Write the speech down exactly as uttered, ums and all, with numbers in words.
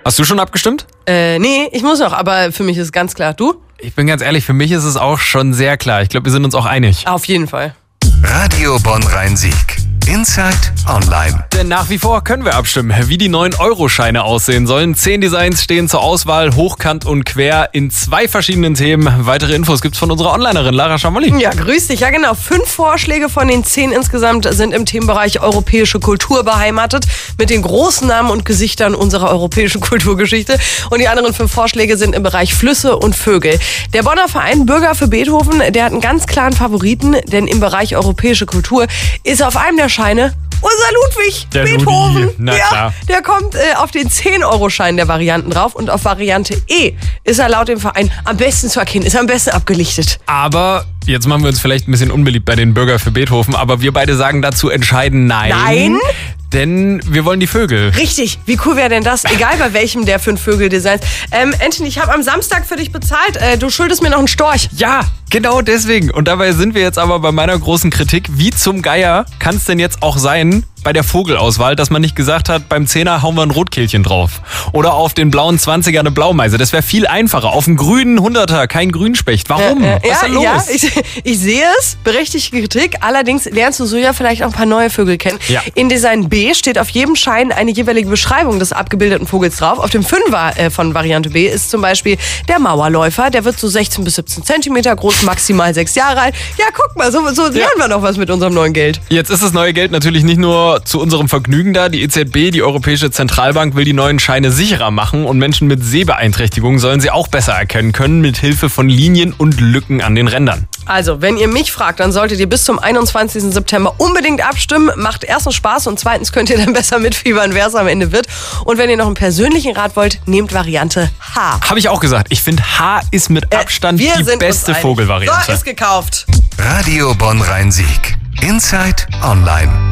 Hast du schon abgestimmt? Äh, nee, ich muss noch, aber für mich ist ganz klar. Du? Ich bin ganz ehrlich, für mich ist es auch schon sehr klar. Ich glaube, wir sind uns auch einig. Auf jeden Fall. Radio Bonn-Rhein-Sieg. Inside Online. Denn nach wie vor können wir abstimmen, wie die neuen Euro-Scheine aussehen sollen. Zehn Designs stehen zur Auswahl, hochkant und quer in zwei verschiedenen Themen. Weitere Infos gibt's von unserer Onlinerin Lara Schamolli. Ja, grüß dich. Ja, genau. Fünf Vorschläge von den zehn insgesamt sind im Themenbereich europäische Kultur beheimatet. Mit den großen Namen und Gesichtern unserer europäischen Kulturgeschichte. Und die anderen fünf Vorschläge sind im Bereich Flüsse und Vögel. Der Bonner Verein Bürger für Beethoven, der hat einen ganz klaren Favoriten. Denn im Bereich europäische Kultur ist auf einem der Scheine unser Ludwig Der Beethoven. Ludi. Na ja, klar. der kommt äh, auf den zehn-Euro-Schein der Varianten drauf. Und auf Variante E ist er laut dem Verein am besten zu erkennen, ist er am besten abgelichtet. Aber jetzt machen wir uns vielleicht ein bisschen unbeliebt bei den Bürger für Beethoven, aber wir beide sagen dazu entscheiden nein. Nein? Denn wir wollen die Vögel. Richtig, wie cool wäre denn das? Egal bei welchem der fünf Vögeldesigns. Ähm, Anthony, ich habe am Samstag für dich bezahlt. Äh, du schuldest mir noch einen Storch. Ja, genau deswegen. Und dabei sind wir jetzt aber bei meiner großen Kritik. Wie zum Geier kann es denn jetzt auch sein bei der Vogelauswahl, dass man nicht gesagt hat, beim Zehner hauen wir ein Rotkehlchen drauf. Oder auf den blauen Zwanziger eine Blaumeise. Das wäre viel einfacher. Auf den grünen Hunderter kein Grünspecht. Warum? Äh, äh, Was ist ja, da los? ja, ich, ich sehe es. Berechtigte Kritik. Allerdings lernst du so ja vielleicht auch ein paar neue Vögel kennen. Ja. In Design B steht auf jedem Schein eine jeweilige Beschreibung des abgebildeten Vogels drauf. Auf dem Fünfer äh, von Variante B ist zum Beispiel der Mauerläufer. Der wird so sechzehn bis siebzehn Zentimeter groß, maximal sechs Jahre alt. Ja, guck mal, so, so lernen wir noch was mit unserem neuen Geld. Jetzt ist das neue Geld natürlich nicht nur zu unserem Vergnügen da. Die E Z B, die Europäische Zentralbank, will die neuen Scheine sicherer machen und Menschen mit Sehbeeinträchtigungen sollen sie auch besser erkennen können mit Hilfe von Linien und Lücken an den Rändern. Also, wenn ihr mich fragt, dann solltet ihr bis zum einundzwanzigsten September unbedingt abstimmen. Macht erstens Spaß und zweitens könnt ihr dann besser mitfiebern, wer es am Ende wird. Und wenn ihr noch einen persönlichen Rat wollt, nehmt Variante H. Habe ich auch gesagt. Ich finde, H ist mit Abstand Wir die sind beste uns einig. Vogelvariante. So, ist gekauft. Radio Bonn-Rhein-Sieg. Inside Online.